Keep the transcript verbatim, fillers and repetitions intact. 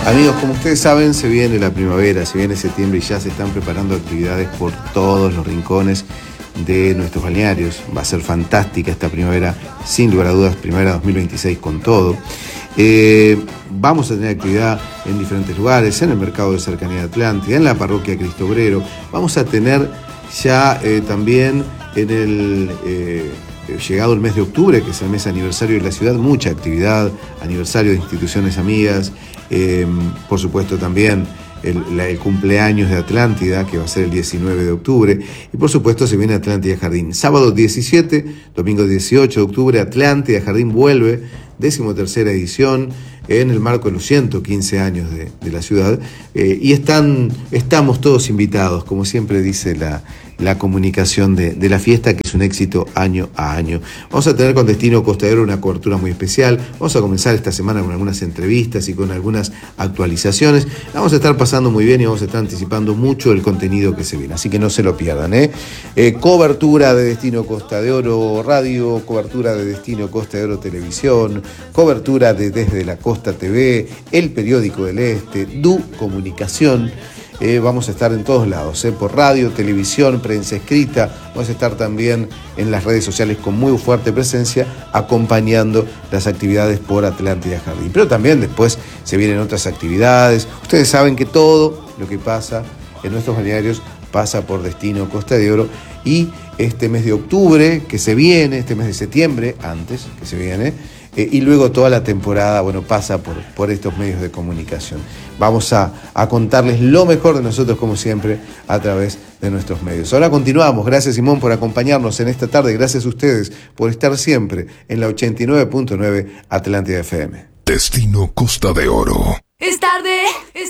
Amigos, como ustedes saben, se viene la primavera, se viene septiembre y ya se están preparando actividades por todos los rincones de nuestros balnearios. Va a ser fantástica esta primavera, sin lugar a dudas, primavera dos mil veintiséis con todo. Eh, vamos a tener actividad en diferentes lugares, en el mercado de cercanía de Atlántida, en la parroquia Cristo Obrero. Vamos a tener ya eh, también en el... Eh, llegado el mes de octubre, que es el mes aniversario de la ciudad, mucha actividad, aniversario de instituciones amigas, eh, por supuesto también el, la, el cumpleaños de Atlántida, que va a ser el diecinueve de octubre, y por supuesto se viene Atlántida Jardín. Sábado diecisiete, domingo dieciocho de octubre, Atlántida Jardín vuelve, decimotercera edición, en el marco de los ciento quince años de, de la ciudad, eh, y están, estamos todos invitados, como siempre dice la, la comunicación de, de la fiesta, que es un éxito año a año. Vamos a tener con Destino Costa de Oro una cobertura muy especial, vamos a comenzar esta semana con algunas entrevistas y con algunas actualizaciones, la vamos a estar pasando muy bien y vamos a estar anticipando mucho el contenido que se viene, así que no se lo pierdan, ¿eh? Eh, cobertura de Destino Costa de Oro Radio, cobertura de Destino Costa de Oro Televisión, cobertura de Desde la Costa T V, El Periódico del Este, Du Comunicación. Eh, vamos a estar en todos lados, eh, por radio, televisión, prensa escrita. Vamos a estar también en las redes sociales con muy fuerte presencia, acompañando las actividades por Atlántida Jardín. Pero también después se vienen otras actividades. Ustedes saben que todo lo que pasa en nuestros balnearios pasa por Destino Costa de Oro, y este mes de octubre que se viene, este mes de septiembre, antes que se viene, eh, y luego toda la temporada, bueno, pasa por, por estos medios de comunicación. Vamos a, a contarles lo mejor de nosotros, como siempre, a través de nuestros medios. Ahora continuamos. Gracias, Simón, por acompañarnos en esta tarde. Gracias a ustedes por estar siempre en la ochenta y nueve punto nueve Atlántida F M. Destino Costa de Oro. Es tarde. Es